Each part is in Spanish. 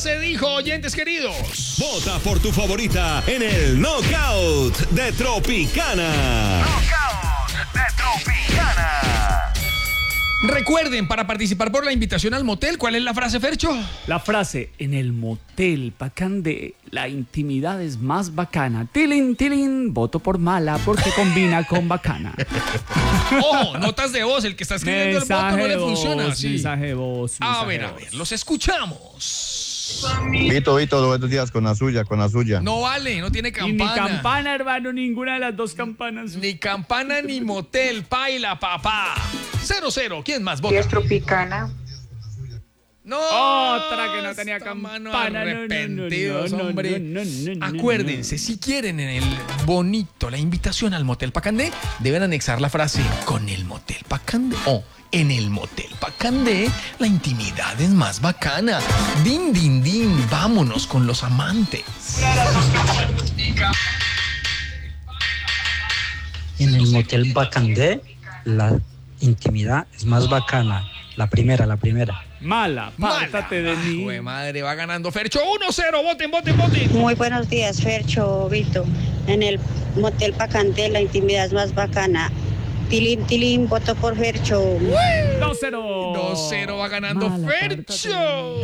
se dijo, oyentes queridos. Vota por tu favorita en el Knockout de Tropicana. Knockout de Tropicana. Recuerden, para participar por la invitación al motel, ¿cuál es la frase, Fercho? La frase, en el motel Pacandé, la intimidad es más bacana. Tilín, tilín, voto por mala porque combina con bacana. Ojo, notas de voz, el que está escribiendo el voto no le funciona. Sí. Mensaje de voz. A ver, los escuchamos. Vito, buenos días, con la suya. No vale, no tiene Y campana. ni campana, hermano, ninguna de las dos campanas. Ni campana ni motel, paila, papá. 0-0, ¿quién más vota? Es Tropicana. No, Otra que no tenía esta mano campana. arrepentidos, hombre. No. Acuérdense, si quieren en el bonito la invitación al motel Pacandé, deben anexar la frase con el motel Pacandé o en el motel Pacandé la intimidad es más bacana. Din, din, din, vámonos con los amantes. En el motel Bacandé, la intimidad es más bacana. La primera. Mala, pártate de mí. Jue madre, va ganando Fercho 1-0, voten. Muy buenos días, Fercho, Vito. En el motel Pacandé la intimidad es más bacana. Tilín, tilín, voto por Fercho. 2-0. 2-0 va ganando Mala, Fercho.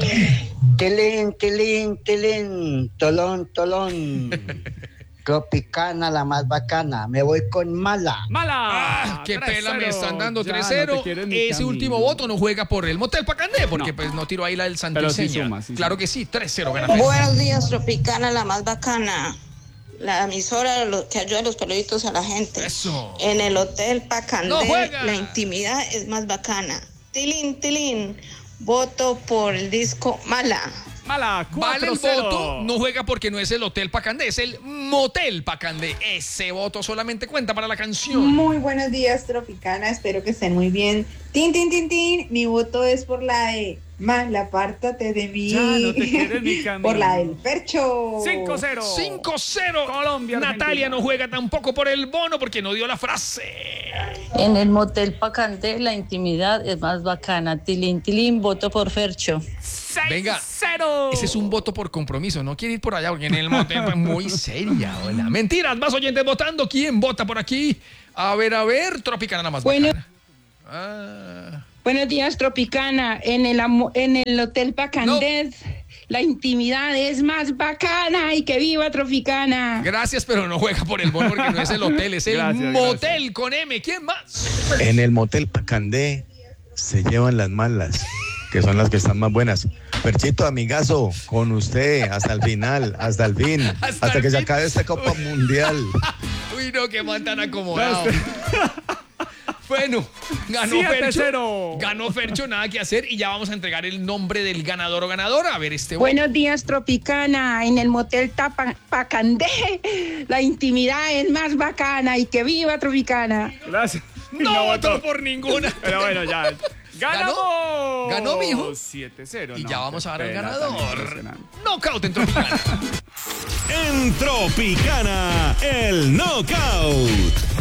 Tilín, tolón. Tropicana, la más bacana. Me voy con mala. Qué 3-0. pela me están dando, Ya 3-0. no te quieren ni Ese camino. último voto no juega por el motel Pacandé, porque No. pues no tiró ahí la del Pero sí Santiseña. suma, sí Claro suma. que sí, 3-0 gana Fercho. Buenos días, Tropicana, la más bacana. La emisora que ayuda a los peluditos a la gente. Eso. En el hotel Pacandé ¡No juega! la intimidad es más bacana. Tilín, tilín, voto por el disco Mala. Mala, 4-0. Vale el voto, no juega porque no es el hotel Pacandé, es el motel Pacandé. Ese voto solamente cuenta para la canción. Muy buenos días, Tropicana. Espero que estén muy bien. Tin. Mi voto es por la de Mala, apártate de mí. Ya no te quiere ni camino. Por la del Fercho. 5-0. 5-0. Colombia, Natalia Argentina. no juega tampoco por el bono porque no dio la frase. En el motel Pacandé la intimidad es más bacana. Tilín, tilín, voto por Fercho. 6-0. Venga, ese es un voto por compromiso. No quiere ir por allá porque en el motel es muy seria. Hola. Mentiras, más oyentes votando. ¿Quién vota por aquí? A ver, Tropicana nada más Bueno. bacana. Buenos días, Tropicana. En el hotel Pacandé la intimidad es más bacana y que viva Tropicana. Gracias, pero no juega por el bono porque no es el hotel, es el Gracias, motel con M. ¿Quién más? En el motel Pacandé se llevan las malas, que son las que están más buenas. Perchito, amigazo, con usted hasta el final, hasta el fin, Hasta hasta el que se fin. acabe esta Copa Mundial. Uy, no, qué man tan acomodado. Bueno, ganó 7-0. Fercho. Ganó Fercho, nada que hacer. Y ya vamos a entregar el nombre del ganador o ganadora. A ver, este Buenos días, Tropicana. En el motel Pacandé la intimidad es más bacana y que viva Tropicana. Gracias. no votó por ninguna. Pero bueno, ya. ¡Ganamos! ¿Ganó, mijo? 7-0. Y no, ya vamos qué a ver al pena tan ganador. impresionante. Knockout en Tropicana. En Tropicana, el Knockout.